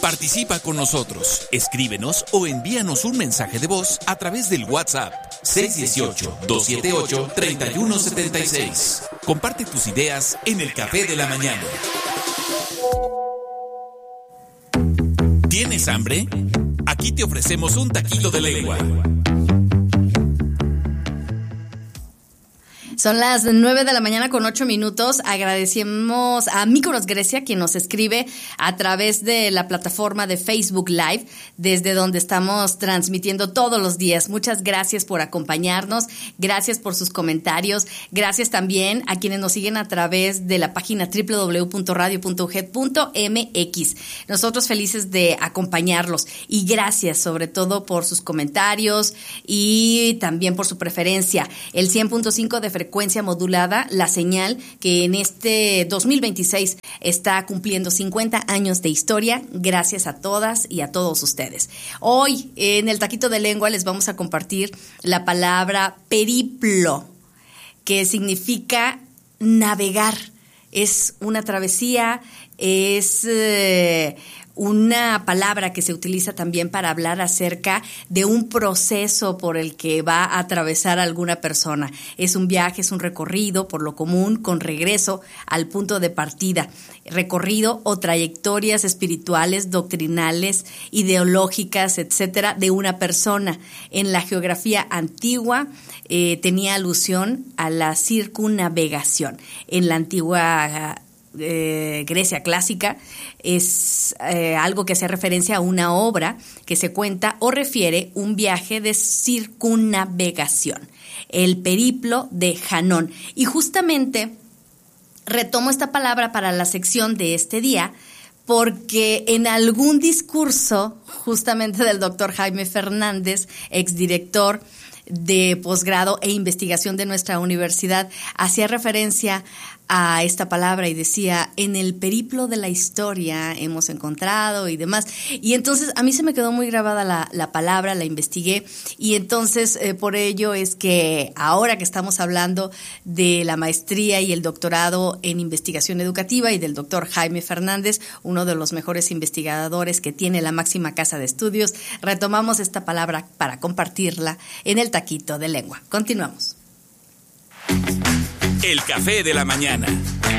Participa con nosotros. Escríbenos o envíanos un mensaje de voz a través del WhatsApp 618-278-3176. Comparte tus ideas en el Café de la Mañana. ¿Tienes hambre? Aquí te ofrecemos un taquito de lengua. Son las 9:08 a.m. Agradecemos a Mykonos Grecia, quien nos escribe a través de la plataforma de Facebook Live, desde donde estamos transmitiendo todos los días. Muchas gracias por acompañarnos, gracias por sus comentarios, gracias también a quienes nos siguen a través de la página www.radio.uged.mx. Nosotros felices de acompañarlos y gracias sobre todo por sus comentarios y también por su preferencia. El 100.5 de frecuencia modulada, la señal que en este 2026 está cumpliendo 50 años de historia. Gracias a todas y a todos ustedes. Hoy en el Taquito de Lengua les vamos a compartir la palabra periplo, que significa navegar. Es una travesía, es una palabra que se utiliza también para hablar acerca de un proceso por el que va a atravesar alguna persona. Es un viaje, es un recorrido, por lo común, con regreso al punto de partida. Recorrido o trayectorias espirituales, doctrinales, ideológicas, etcétera, de una persona. En la geografía antigua tenía alusión a la circunnavegación. En la antigua Grecia clásica es algo que hace referencia a una obra que se cuenta o refiere un viaje de circunnavegación, el periplo de Janón. Y justamente retomo esta palabra para la sección de este día porque en algún discurso justamente del doctor Jaime Fernández, exdirector de posgrado e investigación de nuestra universidad, hacía referencia a esta palabra y decía, en el periplo de la historia hemos encontrado y demás. Y entonces a mí se me quedó muy grabada la palabra, la investigué y entonces por ello es que ahora que estamos hablando de la maestría y el doctorado en investigación educativa y del doctor Jaime Fernández, uno de los mejores investigadores que tiene la máxima casa de estudios, retomamos esta palabra para compartirla en el Taquito de Lengua. Continuamos. El Café de la Mañana.